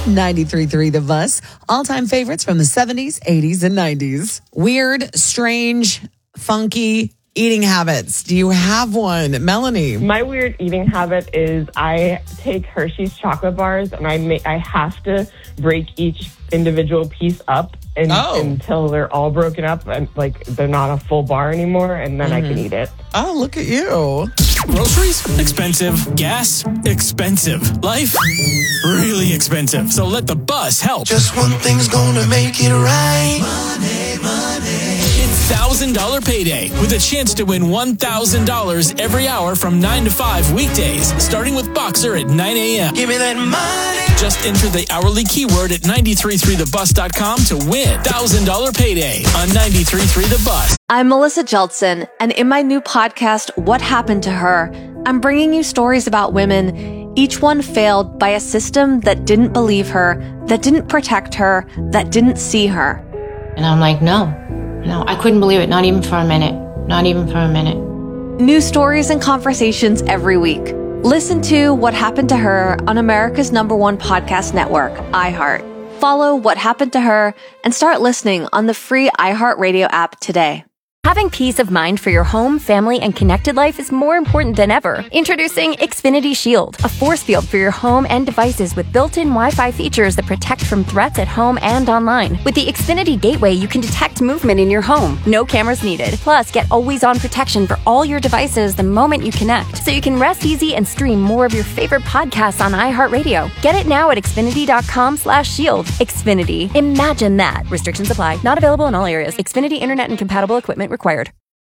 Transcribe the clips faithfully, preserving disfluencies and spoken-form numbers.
ninety-three point three The Bus. All-time favorites from the seventies, eighties, and nineties. Weird, strange, funky eating habits. Do you have one? Melanie? My weird eating habit is I take Hershey's chocolate bars and I make, I have to break each individual piece up and, oh. until they're all broken up and like they're not a full bar anymore, and then mm-hmm. I can eat it. Oh, look at you. Groceries? Expensive. Gas? Expensive. Life? Really expensive. So let the bus help. Just one thing's gonna make it right. Money, money. It's one thousand dollars Payday with a chance to win one thousand dollars every hour from nine to five weekdays, starting with Boxer at nine a.m. Give me that money. Just enter the hourly keyword at nine three three the bus dot com to win one thousand dollars Payday on ninety-three point three The Bus. I'm Melissa Jeltsin, and in my new podcast, What Happened to Her, I'm bringing you stories about women, each one failed by a system that didn't believe her, that didn't protect her, that didn't see her. And I'm like, no, no, I couldn't believe it, not even for a minute, not even for a minute. New stories and conversations every week. Listen to What Happened to Her on America's number one podcast network, iHeart. Follow What Happened to Her and start listening on the free iHeartRadio app today. Having peace of mind for your home, family, and connected life is more important than ever. Introducing Xfinity Shield, a force field for your home and devices with built-in Wi-Fi features that protect from threats at home and online. With the Xfinity Gateway, you can detect movement in your home. No cameras needed. Plus, get always-on protection for all your devices the moment you connect, so you can rest easy and stream more of your favorite podcasts on iHeartRadio. Get it now at Xfinity.com slash shield. Xfinity. Imagine that. Restrictions apply. Not available in all areas. Xfinity Internet and compatible equipment required.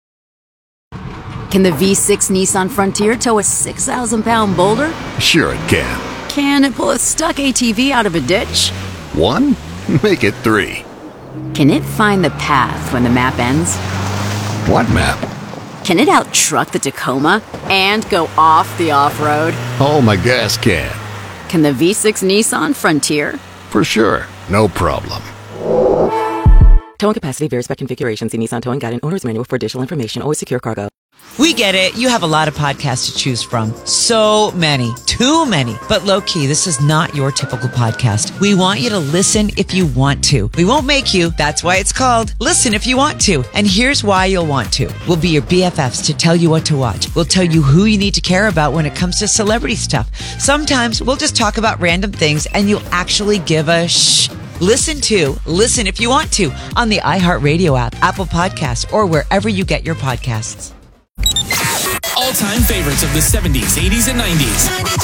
Can the V six Nissan Frontier tow a six thousand pound boulder? Sure it can. Can it pull a stuck A T V out of a ditch? One? Make it three. Can it find the path when the map ends? What map? Can it out-truck the Tacoma and go off the off-road? Oh, my gas can. Can the V six Nissan Frontier? For sure. No problem. Towing capacity varies by configuration. See Nissan Towing Guide and Owner's Manual for additional information. Always secure cargo. We get it. You have a lot of podcasts to choose from. So many. Too many. But low-key, this is not your typical podcast. We want you to listen if you want to. We won't make you. That's why it's called Listen If You Want To. And here's why you'll want to. We'll be your B F Fs to tell you what to watch. We'll tell you who you need to care about when it comes to celebrity stuff. Sometimes we'll just talk about random things and you'll actually give a shh. Listen to Listen If You Want To on the iHeartRadio app, Apple Podcasts, or wherever you get your podcasts. All-time favorites of the seventies, eighties, and nineties.